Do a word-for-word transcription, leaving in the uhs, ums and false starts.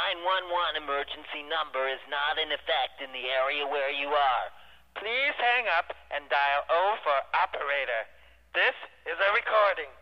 nine one one emergency number is not in effect in the area where you are. Please hang up and dial O for operator. This is a recording.